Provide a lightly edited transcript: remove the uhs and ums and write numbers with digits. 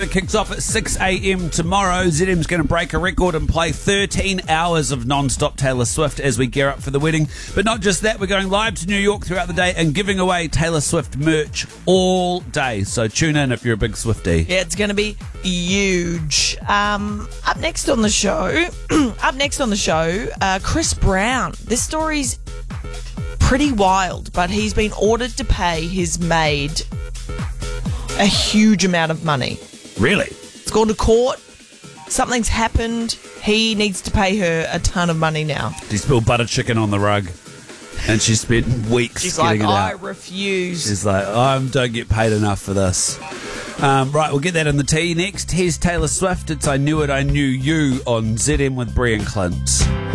It kicks off at 6 a.m. tomorrow. ZM's going to break a record and play 13 hours of non-stop Taylor Swift as we gear up for the wedding. But not just that, we're going live to New York throughout the day and giving away Taylor Swift merch all day. So tune in if you're a big Swiftie. Yeah, it's going to be huge. Up next on the show, Chris Brown. This story's pretty wild, but he's been ordered to pay his maid a huge amount of money. Really? It's gone to court. Something's happened. He needs to pay her a ton of money now. She spilled butter chicken on the rug and she spent weeks getting it out. I refuse. She's like, I don't get paid enough for this. Right, we'll get that in the tea next. Here's Taylor Swift. It's I Knew It, I Knew You on ZM with Brie and Clint.